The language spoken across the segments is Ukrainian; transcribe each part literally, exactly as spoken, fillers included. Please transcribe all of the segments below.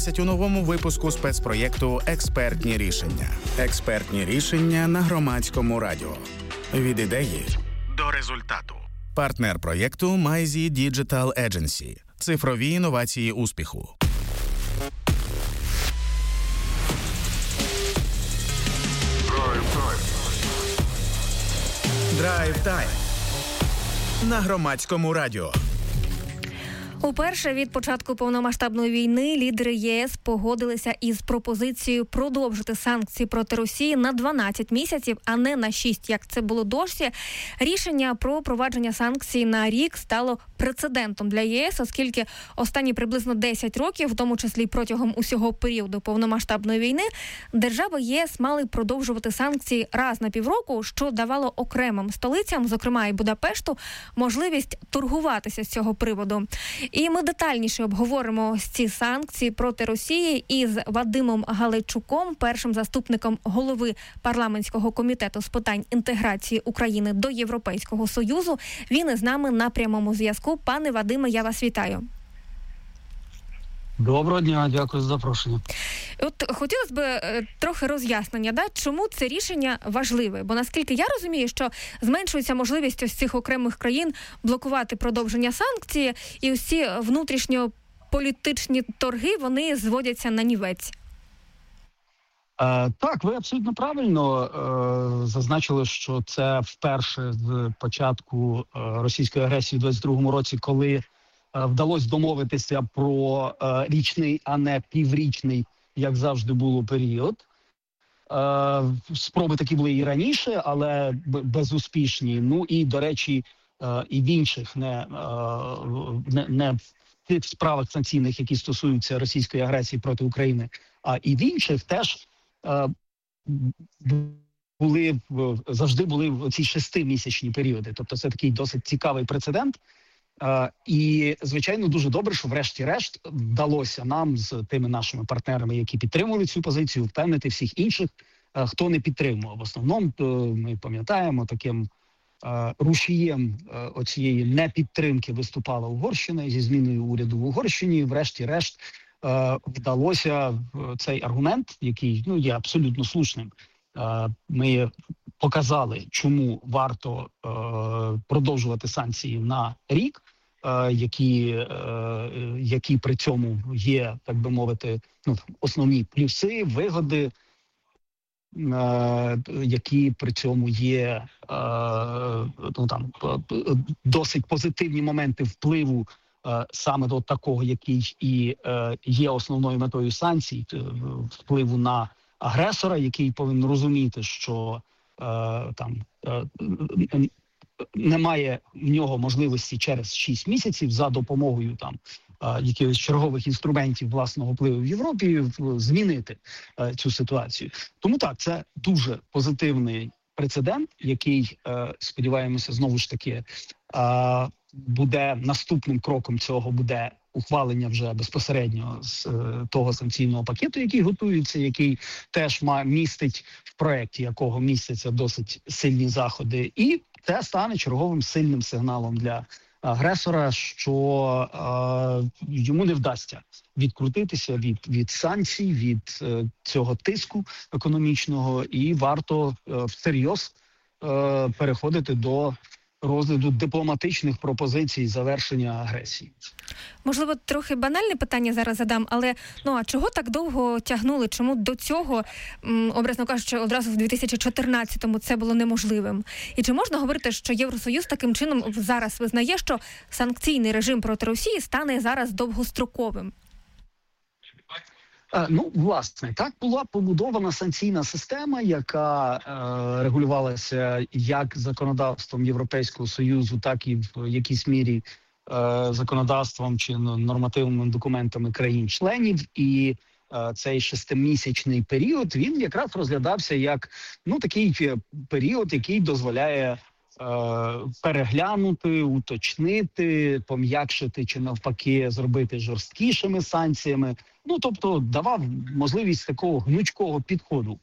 двадцять у новому випуску спецпроєкту «Експертні рішення». Експертні рішення на Громадському радіо. Від ідеї до результату. Партнер проєкту Майзі Digital Agency. Цифрові інновації успіху. Драйв Тайм на Громадському радіо. Уперше від початку повномасштабної війни лідери ЄС погодилися із пропозицією продовжити санкції проти Росії на дванадцять місяців, а не на шість, як це було досі. Рішення про провадження санкцій на рік стало прецедентом для ЄС, оскільки останні приблизно десять років, в тому числі протягом усього періоду повномасштабної війни, держави ЄС мали продовжувати санкції раз на півроку, що давало окремим столицям, зокрема і Будапешту, можливість торгуватися з цього приводу. І ми детальніше обговоримо ці санкції проти Росії із Вадимом Галайчуком, першим заступником голови парламентського комітету з питань інтеграції України до Європейського Союзу. Він із нами на прямому зв'язку. Пане Вадиме, я вас вітаю. Доброго дня, дякую за запрошення. От хотілося б е, трохи роз'яснення, да, чому це рішення важливе? Бо наскільки я розумію, що зменшується можливість ось цих окремих країн блокувати продовження санкцій, і усі внутрішньополітичні торги, вони зводяться на нівець. Е, так, ви абсолютно правильно е, зазначили, що це вперше з початку е, російської агресії у двадцять другому році, коли вдалося домовитися про е, річний, а не піврічний, як завжди було, період. Е, спроби такі були і раніше, але безуспішні. Ну і, до речі, е, і в інших, не, е, не, не в тих справах санкційних, які стосуються російської агресії проти України, а і в інших теж е, були, завжди були ці шестимісячні періоди. Тобто це такий досить цікавий прецедент. Uh, і, звичайно, дуже добре, що врешті-решт вдалося нам з тими нашими партнерами, які підтримували цю позицію, впевнити всіх інших, uh, хто не підтримував. В основному, uh, ми пам'ятаємо, таким uh, рушієм uh, оцієї непідтримки виступала Угорщина, зі зміною уряду в Угорщині. Врешті-решт uh, вдалося uh, цей аргумент, який ну, є абсолютно слушним. Uh, ми показали, чому варто uh, продовжувати санкції на рік, Які, які при цьому є, так би мовити, ну, основні плюси, вигоди, які при цьому є ну, там, досить позитивні моменти впливу саме до такого, який і є основною метою санкцій, впливу на агресора, який повинен розуміти, що там немає в нього можливості через шість місяців за допомогою там а, якихось чергових інструментів власного впливу в Європі змінити а, цю ситуацію. Тому так, це дуже позитивний прецедент, який, а, сподіваємося, знову ж таки а, буде наступним кроком цього буде ухвалення вже безпосередньо з е, того санкційного пакету, який готується, який теж має містить в проєкті, якого містяться досить сильні заходи, і це стане черговим сильним сигналом для агресора, що е, йому не вдасться відкрутитися від, від санкцій, від е, цього тиску економічного, і варто е, всерйоз е, переходити до розгляду дипломатичних пропозицій завершення агресії. Можливо, трохи банальне питання зараз задам, але ну а чого так довго тягнули? Чому до цього, м, образно кажучи, одразу в дві тисячі чотирнадцятому це було неможливим? І чи можна говорити, що Євросоюз таким чином зараз визнає, що санкційний режим проти Росії стане зараз довгостроковим? Ну, власне, так була побудована санкційна система, яка е, регулювалася як законодавством Європейського Союзу, так і в якійсь мірі е, законодавством чи нормативними документами країн-членів. І е, цей шестимісячний період, він якраз розглядався як ну такий період, який дозволяє переглянути, уточнити, пом'якшити чи навпаки зробити жорсткішими санкціями. Ну, тобто давав можливість такого гнучкого підходу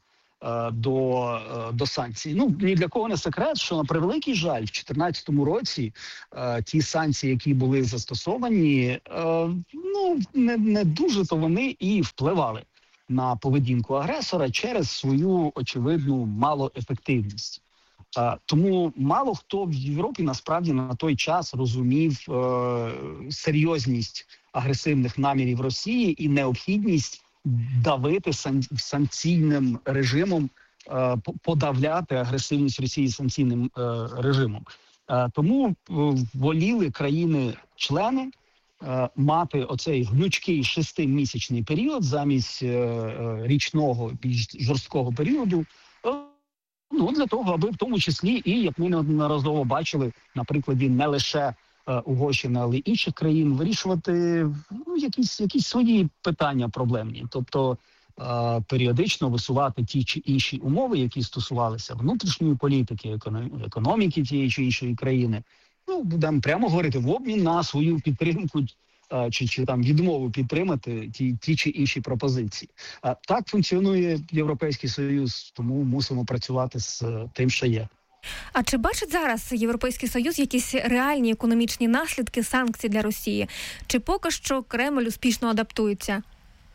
До, до санкцій. Ну, ні для кого не секрет, що на превеликий жаль, в дві тисячі чотирнадцятому році е, ті санкції, які були застосовані, е, ну, не, не дуже то вони і впливали на поведінку агресора через свою очевидну малоефективність. Е, тому мало хто в Європі насправді на той час розумів е, серйозність агресивних намірів Росії і необхідність давити сан- санкційним режимом, е, подавляти агресивність Росії санкційним е, режимом. Е, тому е, воліли країни-члени е, мати оцей гнучкий шестимісячний період замість е, е, річного, більш жорсткого періоду, е, ну, для того, аби в тому числі, і, як ми неодноразово бачили, на прикладі не лише Угорщини, але й інших країн, вирішувати ну, якісь, якісь свої питання проблемні. Тобто е, періодично висувати ті чи інші умови, які стосувалися внутрішньої політики, економіки тієї чи іншої країни. Ну, будемо прямо говорити, в обмін на свою підтримку е, чи, чи там відмову підтримати ті, ті чи інші пропозиції. Е, так функціонує Європейський Союз, тому мусимо працювати з тим, що є. А чи бачить зараз Європейський Союз якісь реальні економічні наслідки санкцій для Росії? Чи поки що Кремль успішно адаптується?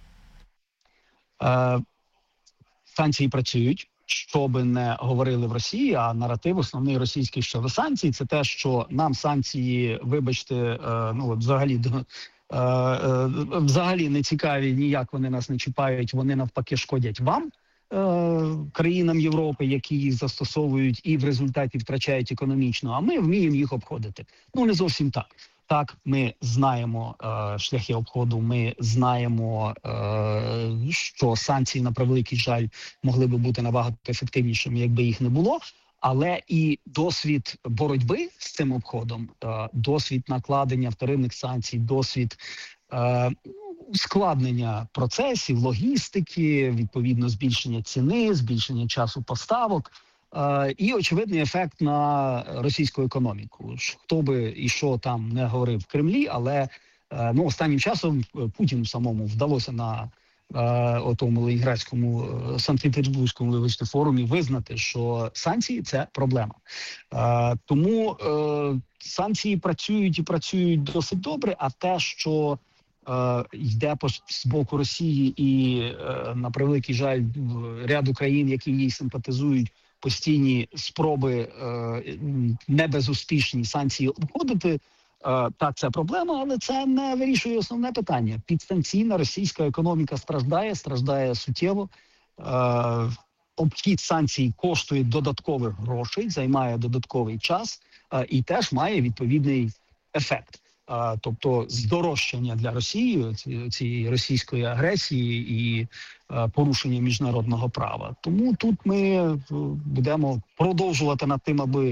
Е, санкції працюють. Що би не говорили в Росії, а наратив основний російський щодо санкцій – це те, що нам санкції, вибачте, е, ну взагалі е, е, взагалі не цікаві, ніяк вони нас не чіпають, вони навпаки шкодять вам, країнам Європи, які їх застосовують і в результаті втрачають економічно, а ми вміємо їх обходити. Ну, не зовсім так. Так, ми знаємо е, шляхи обходу, ми знаємо, е, що санкції, на превеликий жаль, могли би бути набагато ефективнішими, якби їх не було. Але і досвід боротьби з цим обходом, е, досвід накладення вторинних санкцій, досвід е, ускладнення процесів, логістики, відповідно збільшення ціни, збільшення часу поставок е, і очевидний ефект на російську економіку. Хто би і що там не говорив в Кремлі, але е, ну, останнім часом Путіну самому вдалося на е, отому Ленінградському, е, Санкт-Петербурзькому, вибачте, форумі визнати, що санкції – це проблема. Е, тому е, санкції працюють і працюють досить добре, а те, що йде по з боку Росії і, на превеликий жаль, ряду країн, які їй симпатизують, постійні спроби не безуспішні санкції обходити. Так, це проблема, але це не вирішує основне питання. Підстанційна російська економіка страждає, страждає суттєво. Обхід санкцій коштує додаткових грошей, займає додатковий час і теж має відповідний ефект. Тобто здорожчання для Росії цієї російської агресії і порушення міжнародного права. Тому тут ми будемо продовжувати над тим, аби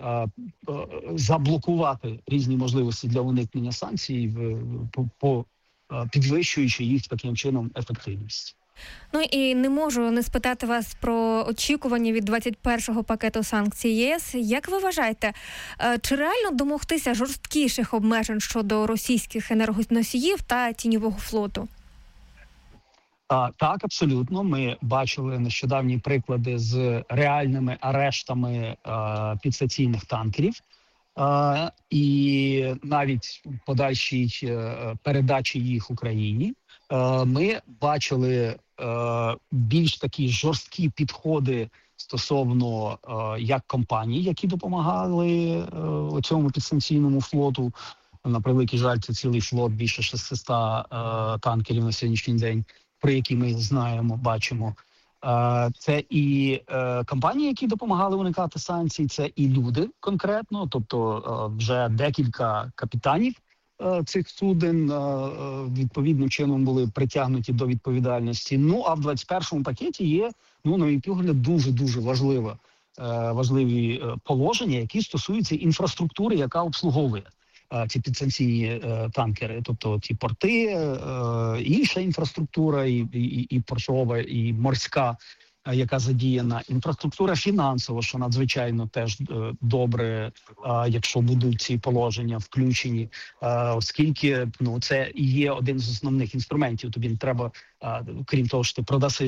заблокувати різні можливості для уникнення санкцій, підвищуючи їх таким чином ефективність. Ну і не можу не спитати вас про очікування від двадцять першого пакету санкцій ЄС. Як ви вважаєте, чи реально домогтися жорсткіших обмежень щодо російських енергоносіїв та тіньового флоту? А, так, абсолютно. Ми бачили нещодавні приклади з реальними арештами а, підстаційних танкерів. А, і навіть подальшій а, передачі їх Україні. А, ми бачили а, більш такі жорсткі підходи стосовно а, як компаній, які допомагали а, цьому підстанційному флоту. На превеликий жаль, це цілий флот, більше шістсот а, танкерів на сьогоднішній день, про які ми знаємо, бачимо. Це і компанії, які допомагали уникати санкцій, це і люди конкретно, тобто вже декілька капітанів цих суден відповідним чином були притягнуті до відповідальності. Ну, а в двадцять першому пакеті є, ну, на мій погляд, дуже-дуже важливе, важливі положення, які стосуються інфраструктури, яка обслуговує ці підстанційні е, танкери, тобто ці порти, е, інша інфраструктура, і, і, і портова, і морська, е, яка задіяна, інфраструктура фінансова, що надзвичайно теж е, добре, е, якщо будуть ці положення включені, е, оскільки ну це і є один з основних інструментів. Тобі не треба, е, крім того, що ти продасиш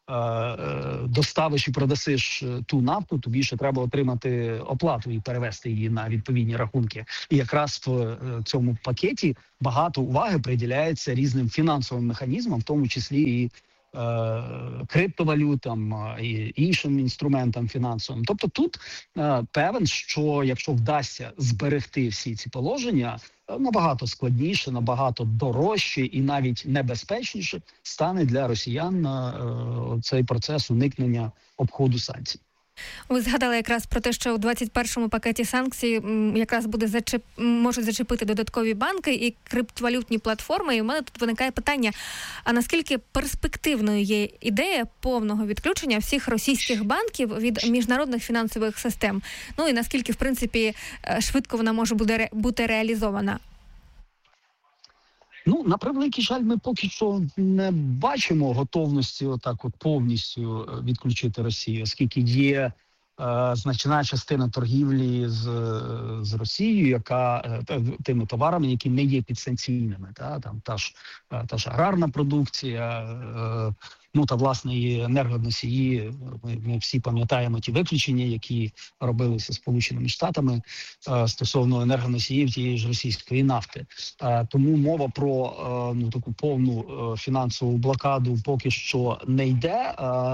доставиш і продасиш ту нафту, тобі ще треба отримати оплату і перевести її на відповідні рахунки. І якраз в цьому пакеті багато уваги приділяється різним фінансовим механізмам, в тому числі і е, криптовалютам, і іншим інструментам фінансовим. Тобто тут е, певен, що якщо вдасться зберегти всі ці положення, набагато складніше, набагато дорожче і навіть небезпечніше стане для росіян е, цей процес уникнення обходу санкцій. Ви згадали якраз про те, що у двадцять першому пакеті санкцій якраз буде зачеп... можуть зачепити додаткові банки і криптовалютні платформи. І в мене тут виникає питання, а наскільки перспективною є ідея повного відключення всіх російських банків від міжнародних фінансових систем? Ну і наскільки, в принципі, швидко вона може буде бути реалізована? Ну, на превеликий жаль, ми поки що не бачимо готовності отак от повністю відключити Росію, оскільки є е, значна частина торгівлі з, з Росією, яка е, тими товарами, які не є підсанкційними. Та, там, та, ж, та ж аграрна продукція, е, ну та власне і енергоносії. Ми, ми всі пам'ятаємо ті виключення, які робилися Сполученими Штатами е, стосовно енергоносіїв тієї ж російської нафти. Е, тому мова про е, ну таку повну е, фінансову блокаду поки що не йде, е,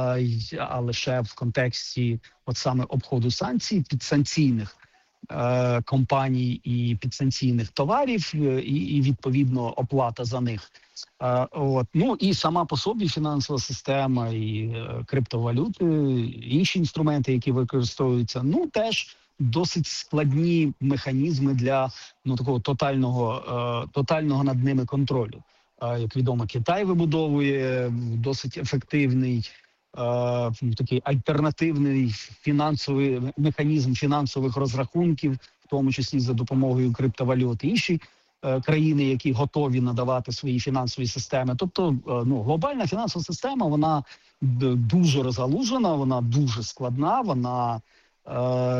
а лише в контексті от саме обходу санкцій, підсанкційних е, компаній і підсанкційних товарів, і, і відповідно оплата за них. Uh, от. Ну і сама по собі фінансова система, і е, криптовалюти, інші інструменти, які використовуються, ну теж досить складні механізми для ну такого тотального, е, тотального над ними контролю. Е, як відомо, Китай вибудовує досить ефективний е, такий альтернативний фінансовий механізм фінансових розрахунків, в тому числі за допомогою криптовалют. Інші країни, які готові надавати свої фінансові системи. Тобто, ну, глобальна фінансова система, вона дуже розгалужена, вона дуже складна, вона е,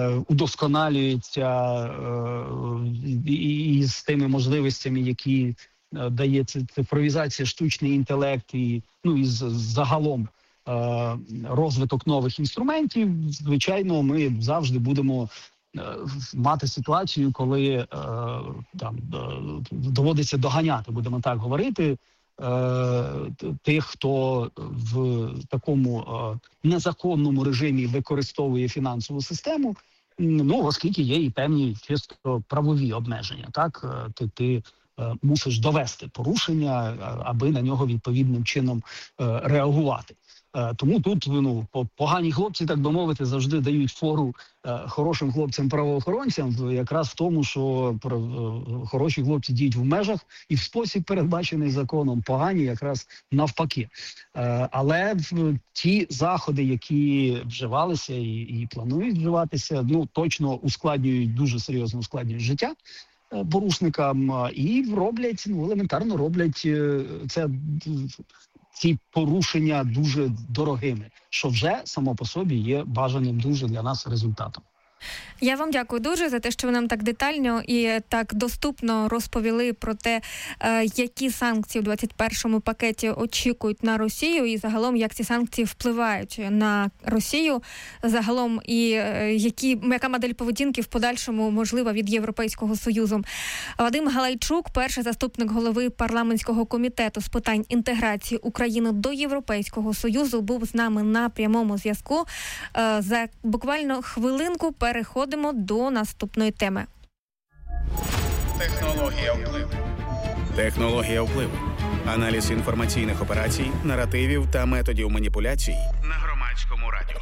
удосконалюється е, і, і з тими можливостями, які дає цифровізація, штучний інтелект і, ну, і загалом е, розвиток нових інструментів. Звичайно, ми завжди будемо мати ситуацію, коли е, там доводиться доганяти, будемо так говорити, е, тих, хто в такому е, незаконному режимі використовує фінансову систему, ну, оскільки є і певні чисто правові обмеження. Так, ти, ти е, мусиш довести порушення, аби на нього відповідним чином е, реагувати. Тому тут, ну, погані хлопці, так би мовити, завжди дають фору е, хорошим хлопцям-правоохоронцям, якраз в тому, що е, хороші хлопці діють в межах і в спосіб, передбачений законом, погані якраз навпаки. Е, але в, ті заходи, які вживалися і, і планують вживатися, ну, точно ускладнюють, дуже серйозно ускладнюють життя е, порушникам і роблять, ну, елементарно роблять е, це... ці порушення дуже дорогими, що вже само по собі є бажаним дуже для нас результатом. Я вам дякую дуже за те, що ви нам так детально і так доступно розповіли про те, які санкції в двадцять першому пакеті очікують на Росію і загалом, як ці санкції впливають на Росію, загалом і які, яка модель поведінки в подальшому можлива від Європейського Союзу. Вадим Галайчук, перший заступник голови парламентського комітету з питань інтеграції України до Європейського Союзу, був з нами на прямому зв'язку. За буквально хвилинку переходимо до наступної теми. Технологія впливу. Технологія впливу. Аналіз інформаційних операцій, наративів та методів маніпуляцій на Громадському радіо.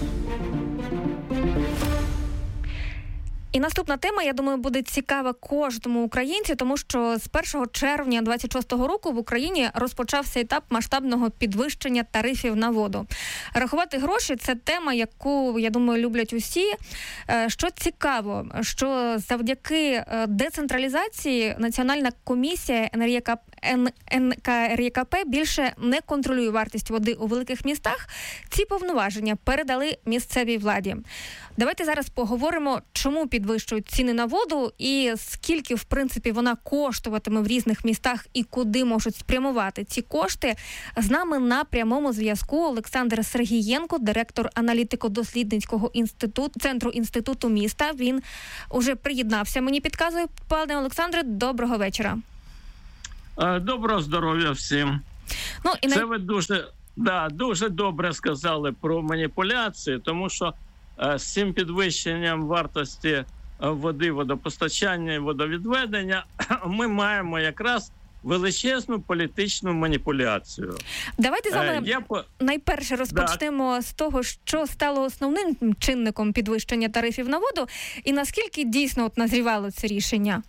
І наступна тема, я думаю, буде цікава кожному українцю, тому що з першого червня двадцять шостого року в Україні розпочався етап масштабного підвищення тарифів на воду. Рахувати гроші – це тема, яку, я думаю, люблять усі. Що цікаво, що завдяки децентралізації Національна комісія ен ка ер є ка пе більше не контролює вартість води у великих містах. Ці повноваження передали місцевій владі. Давайте зараз поговоримо, чому підвищують ціни на воду і скільки, в принципі, вона коштуватиме в різних містах і куди можуть спрямувати ці кошти. З нами на прямому зв'язку Олександр Сергієнко, директор аналітико-дослідницького інституту, центру інституту міста. Він уже приєднався, мені підказує. Пане Олександре, доброго вечора. Доброго здоров'я всім. Ну, і Це на... ви дуже, да, дуже добре сказали про маніпуляції, тому що е, з цим підвищенням вартості води, водопостачання і водовідведення ми маємо якраз величезну політичну маніпуляцію. Давайте з вами е, я по... найперше розпочнемо так. з того, що стало основним чинником підвищення тарифів на воду і наскільки дійсно от назрівало це рішення?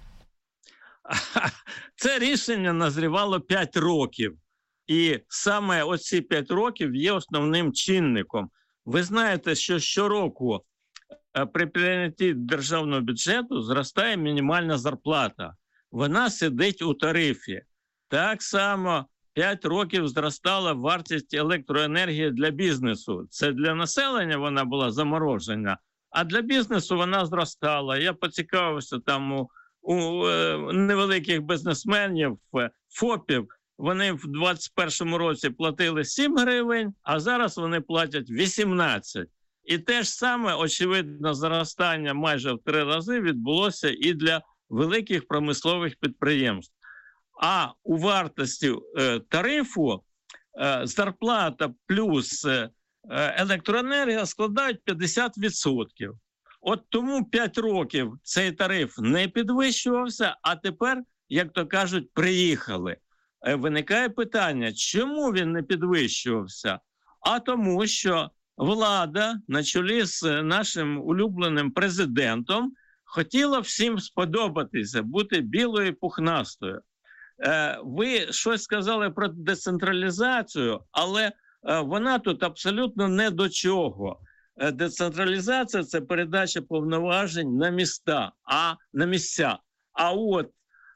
Це рішення назрівало п'ять років. І саме оці п'ять років є основним чинником. Ви знаєте, що щороку при прийнятті державного бюджету зростає мінімальна зарплата. Вона сидить у тарифі. Так само п'ять років зростала вартість електроенергії для бізнесу. Це для населення вона була заморожена, а для бізнесу вона зростала. Я поцікавився там у, у невеликих бізнесменів, ФОПів. Вони в двадцять першому році платили сім гривень, а зараз вони платять вісімнадцять. І те ж саме, очевидно, зростання майже в три рази відбулося і для великих промислових підприємств. А у вартості е, тарифу е, зарплата плюс е, електроенергія складають п'ятдесят відсотків. От тому п'ять років цей тариф не підвищувався, а тепер, як то кажуть, приїхали. Е, виникає питання, чому він не підвищувався? А тому, що влада на чолі з нашим улюбленим президентом хотіла всім сподобатися, бути білою і пухнастою. Е, ви щось сказали про децентралізацію, але е, вона тут абсолютно не до чого. Е, децентралізація – це передача повноважень на міста, а на місця. А от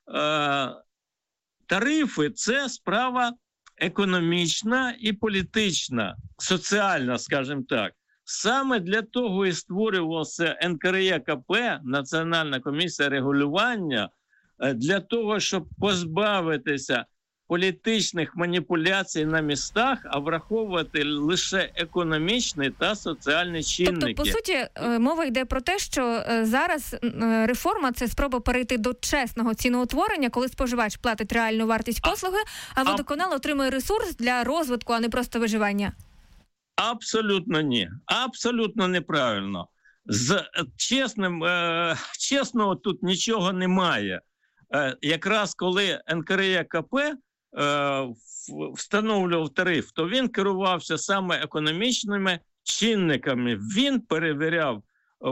е, тарифи – це справа економічна і політична, соціальна, скажімо так. Саме для того і створювався ен ка ер є ка пе, Національна комісія регулювання, для того, щоб позбавитися політичних маніпуляцій на містах, а враховувати лише економічні та соціальні чинники. Тобто, по суті, мова йде про те, що зараз реформа – це спроба перейти до чесного ціноутворення, коли споживач платить реальну вартість послуги, а водоканал отримує ресурс для розвитку, а не просто виживання. Абсолютно ні. Абсолютно неправильно. З чесним, е, чесного тут нічого немає. Е, якраз коли ен ка ер є ка пе е, встановлював тариф, то він керувався саме економічними чинниками. Він перевіряв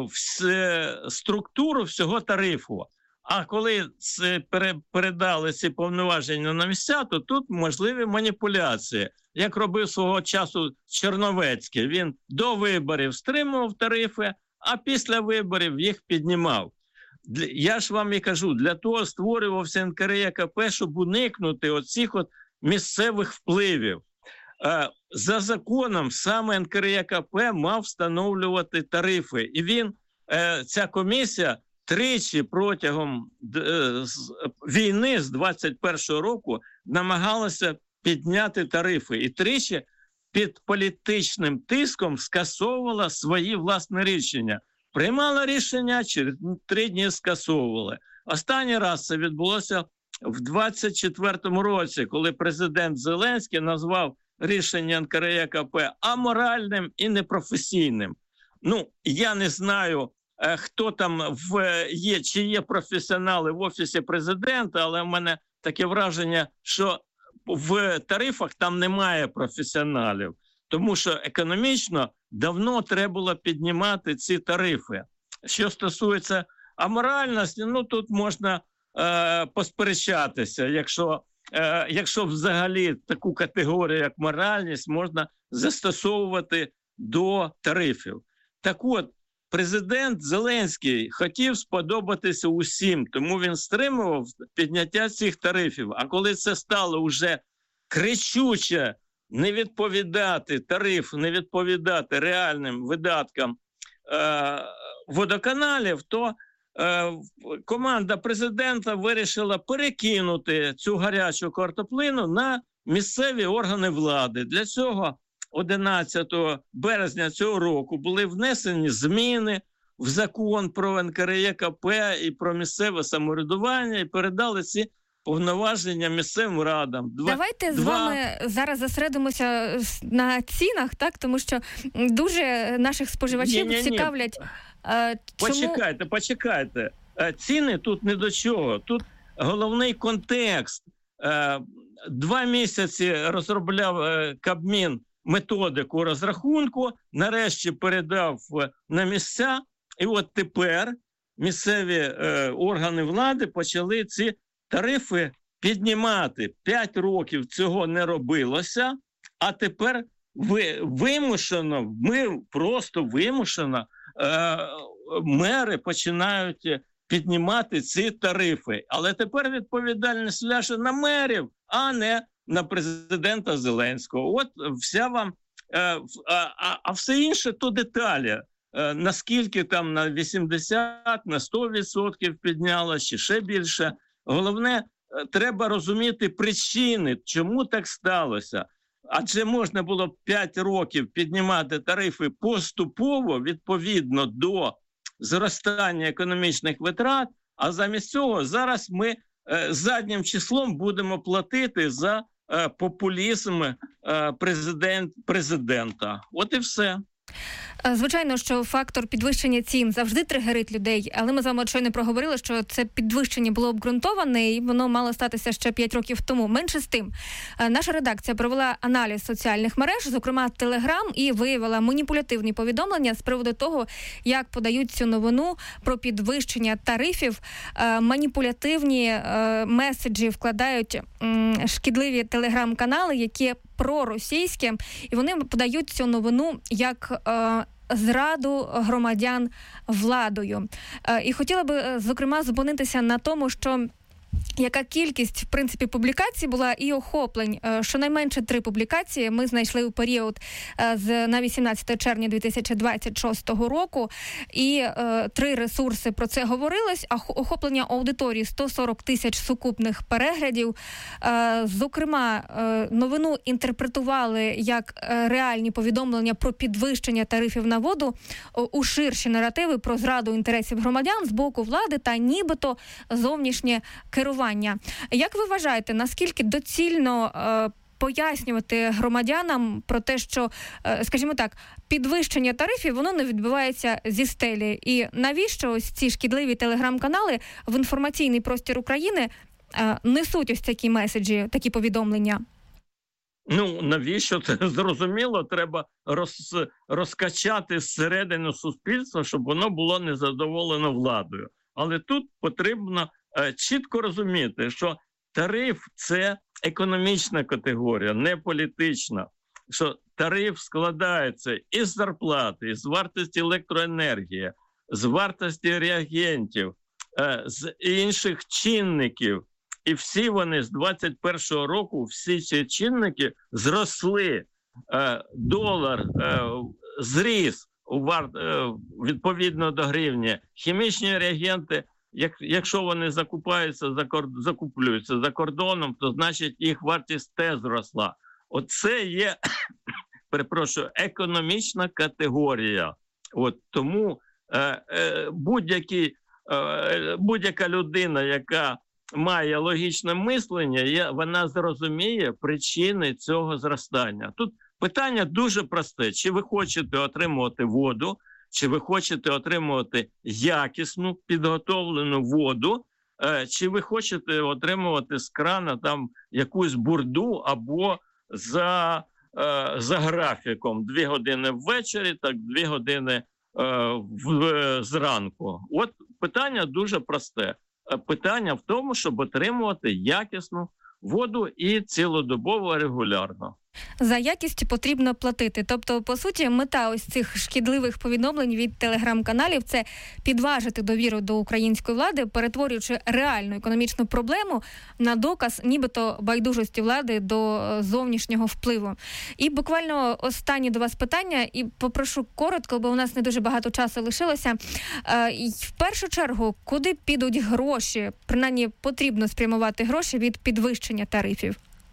все, структуру всього тарифу. А коли це пере, передали ці повноваження на місця, то тут можливі маніпуляції. Як робив свого часу Черновецький. Він до виборів стримував тарифи, а після виборів їх піднімав. Я ж вам і кажу, для того створювався ен ка ер є ка пе, щоб уникнути оцих от місцевих впливів. За законом саме ен ка ер є ка пе мав встановлювати тарифи. І він, ця комісія, тричі протягом війни з двадцять першого року намагалася підняти тарифи. І тричі під політичним тиском скасовувала свої власні рішення. Приймала рішення, через три дні скасовували. Останній раз це відбулося в двадцять четвертому році, коли президент Зеленський назвав рішення ен ка ер є ка пе аморальним і непрофесійним. Ну, я не знаю, хто там в, є, чи є професіонали в Офісі президента, але в мене таке враження, що в тарифах там немає професіоналів, тому що економічно давно треба було піднімати ці тарифи. Що стосується аморальності, ну тут можна е, посперечатися, якщо, е, якщо взагалі таку категорію, як моральність, можна застосовувати до тарифів. Так от, президент Зеленський хотів сподобатися усім, тому він стримував підняття цих тарифів. А коли це стало вже кричуче не відповідати тариф, не відповідати реальним видаткам е- водоканалів, то е- команда президента вирішила перекинути цю гарячу картоплину на місцеві органи влади. Для цього одинадцятого березня цього року були внесені зміни в закон про ен ка ер є ка пе і про місцеве самоврядування і передали ці повноваження місцевим радам. Два, Давайте два... з вами зараз зосередимося на цінах, так? Тому що дуже наших споживачів ні, ні, цікавлять. Ні. Чому... Почекайте, почекайте. Ціни тут не до чого. Тут головний контекст. Два місяці розробляв Кабмін методику розрахунку, нарешті передав на місця, і от тепер місцеві е, органи влади почали ці тарифи піднімати. П'ять років цього не робилося, а тепер ви, вимушено, ми просто вимушено, е, мери починають піднімати ці тарифи. Але тепер відповідальність ляже на мерів, а не на президента Зеленського. От вся вам, е, а, а все інше то деталі. Е, наскільки там на вісімдесят, на сто відсотків підняло, чи ще більше. Головне, е, треба розуміти причини, чому так сталося. Адже можна було п'ять років піднімати тарифи поступово, відповідно до зростання економічних витрат, а замість цього зараз ми е, заднім числом будемо платити за е, популізм е, президент, президента. От і все. Звичайно, що фактор підвищення цін завжди тригерить людей, але ми з вами щойно проговорили, що це підвищення було обґрунтоване і воно мало статися ще п'ять років тому. Менше з тим, наша редакція провела аналіз соціальних мереж, зокрема Телеграм, і виявила маніпулятивні повідомлення з приводу того, як подають цю новину про підвищення тарифів. Маніпулятивні меседжі вкладають шкідливі телеграм-канали, які проросійські, і вони подають цю новину як е, зраду громадян владою. Е, і хотіла би, зокрема, зупинитися на тому, що яка кількість, в принципі, публікацій була і охоплень. Щонайменше три публікації ми знайшли у період з на вісімнадцяте червня дві тисячі двадцять шостого року. І е, три ресурси про це говорилось. А охоплення аудиторії сто сорок тисяч сукупних переглядів. Е, зокрема, е, новину інтерпретували як реальні повідомлення про підвищення тарифів на воду у ширші наративи про зраду інтересів громадян з боку влади та нібито зовнішнє керування. Як ви вважаєте, наскільки доцільно е, пояснювати громадянам про те, що, е, скажімо так, підвищення тарифів, воно не відбувається зі стелі? І навіщо ось ці шкідливі телеграм-канали в інформаційний простір України е, несуть ось такі меседжі, такі повідомлення? Ну, навіщо? Це зрозуміло, треба роз, розкачати зсередину суспільства, щоб воно було незадоволено владою. Але тут потрібно чітко розуміти, що тариф – це економічна категорія, не політична. Що тариф складається із зарплати, із вартості електроенергії, з вартості реагентів, з інших чинників. І всі вони з двадцять першого року, всі ці чинники зросли. Долар зріс відповідно до гривні. Хімічні реагенти, Як, якщо вони закупаються за закуплюються за кордоном, то значить їх вартість теж зросла. Оце є, перепрошую, економічна категорія. От тому е, е, будь-які, е, будь-яка людина, яка має логічне мислення, є, вона зрозуміє причини цього зростання. Тут питання дуже просте: чи ви хочете отримувати воду, чи ви хочете отримувати якісну, підготовлену воду, чи ви хочете отримувати з крана там якусь бурду або за, за графіком. Дві години ввечері, так дві години в, зранку. От питання дуже просте. Питання в тому, щоб отримувати якісну воду і цілодобово регулярно. За якість потрібно платити. Тобто, по суті, мета ось цих шкідливих повідомлень від телеграм-каналів – це підважити довіру до української влади, перетворюючи реальну економічну проблему на доказ нібито байдужості влади до зовнішнього впливу. І буквально останні до вас питання, і попрошу коротко, бо у нас не дуже багато часу лишилося. В першу чергу, куди підуть гроші? Принаймні, потрібно спрямувати гроші від підвищення тарифів.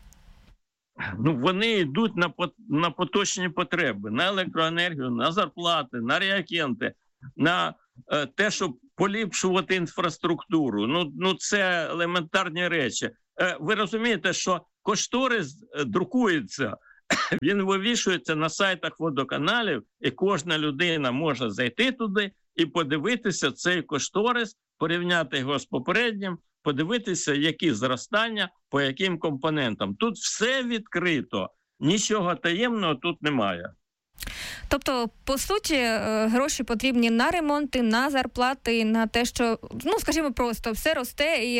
Ну, вони йдуть на, на поточні потреби, на електроенергію, на зарплати, на реагенти, на е, те, щоб поліпшувати інфраструктуру. Ну, ну це елементарні речі. Е, ви розумієте, що кошторис друкується, він вивішується на сайтах водоканалів, і кожна людина може зайти туди і подивитися цей кошторис, порівняти його з попереднім, подивитися, які зростання, по яким компонентам. Тут все відкрито, нічого таємного тут немає. Тобто, по суті, гроші потрібні на ремонти, на зарплати, на те, що, ну, скажімо просто, все росте і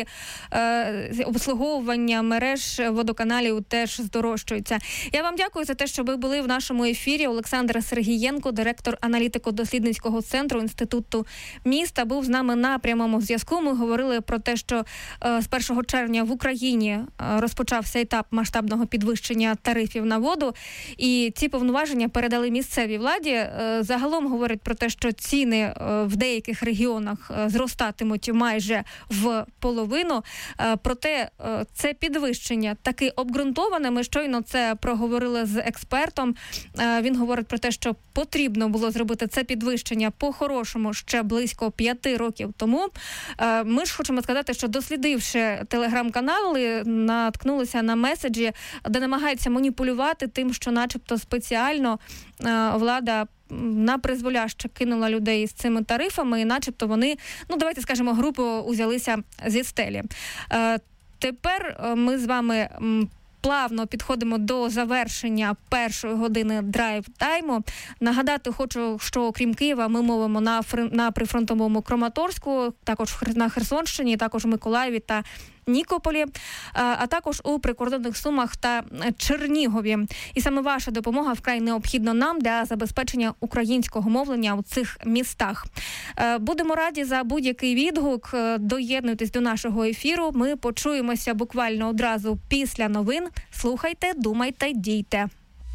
е, обслуговування мереж водоканалів теж здорожчується. Я вам дякую за те, що ви були в нашому ефірі. Олександр Сергієнко, директор аналітико-дослідницького центру Інституту міста, був з нами на прямому зв'язку. Ми говорили про те, що е, з першого червня в Україні е, розпочався етап масштабного підвищення тарифів на воду, і ці повноваження передали місцевій владі. Загалом говорять про те, що ціни в деяких регіонах зростатимуть майже в половину. Проте це підвищення таки обґрунтоване. Ми щойно це проговорили з експертом. Він говорить про те, що потрібно було зробити це підвищення по-хорошому ще близько п'яти років тому. Ми ж хочемо сказати, що дослідивши телеграм-канали, наткнулися на меседжі, де намагаються маніпулювати тим, що начебто спеціально влада на призволяще кинула людей з цими тарифами, і начебто вони, ну давайте скажемо, грубо узялися зі стелі. Е, тепер ми з вами плавно підходимо до завершення першої години драйв-тайму. Нагадати хочу, що окрім Києва ми мовимо на, фр... на прифронтовому Краматорську, також на Херсонщині, також в Миколаєві та Нікополі, а також у прикордонних Сумах та Чернігові. І саме ваша допомога вкрай необхідна нам для забезпечення українського мовлення у цих містах. Будемо раді за будь-який відгук. Доєднуйтесь до нашого ефіру. Ми почуємося буквально одразу після новин. Слухайте, думайте, дійте.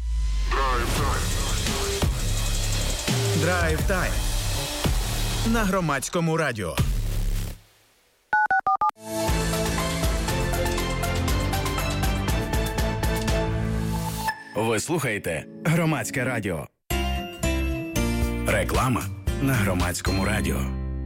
Драйв-тайм на Громадському радіо. Ви слухаєте Громадське радіо. Реклама на Громадському радіо.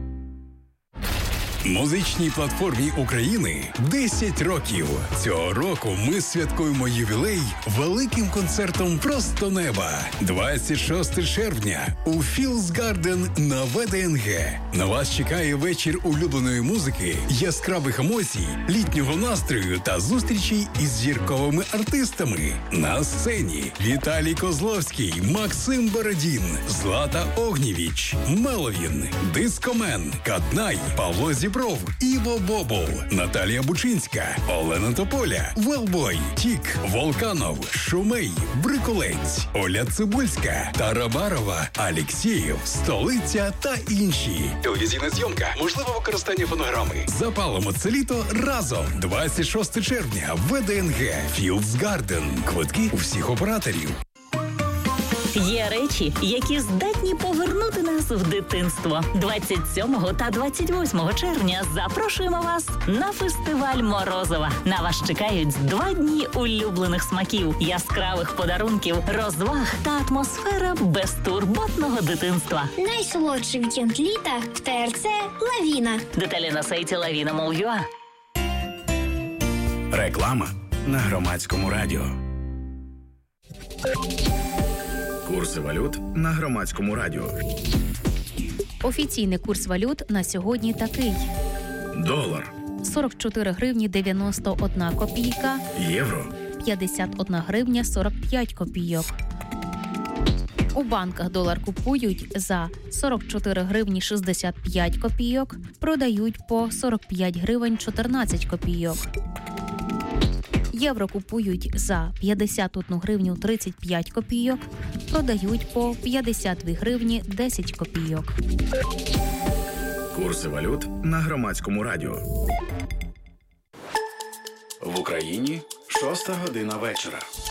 Музичній платформі України десять років. Цього року ми святкуємо ювілей великим концертом «Просто неба». двадцять шостого червня у Fields Garden на ВДНГ. На вас чекає вечір улюбленої музики, яскравих емоцій, літнього настрою та зустрічей із зірковими артистами. На сцені Віталій Козловський, Максим Бородін, Злата Огнєвіч, Меловін, Дискомен, Каднай, Павло Зібров, Іво Бобол, Наталія Бучинська, Олена Тополя, Велбой, Тік, Волканов, Шумей, Бриколець, Оля Цибульська, Тарабарова, Алєксєєв, Столиця та інші. Телевізійна зйомка, можливе використання фонограми. Запалимо це літо разом. двадцять шостого червня, ВДНГ, Fields Garden. Квитки у всіх операторів. Є речі, які здатні повернути нас в дитинство. двадцять сьомого та двадцять восьмого червня запрошуємо вас на фестиваль Морозова. На вас чекають два дні улюблених смаків, яскравих подарунків, розваг та атмосфера безтурботного дитинства. Найсолодший вікенд літа в ТРЦ «Лавіна». Деталі на сайті лавіна крапка ю а. Реклама на Громадському радіо. Курси валют на Громадському радіо. Офіційний курс валют на сьогодні такий. Долар сорок чотири гривні дев'яносто одна копійка. Євро п'ятдесят одна гривня сорок п'ять копійок. У банках долар купують за сорок чотири гривні шістдесят п'ять копійок, продають по сорок п'ять гривень чотирнадцять копійок. Євро купують за п'ятдесят одну гривню тридцять п'ять копійок, продають по п'ятдесят дві гривні десять копійок. Курси валют на Громадському радіо. В Україні шоста година вечора.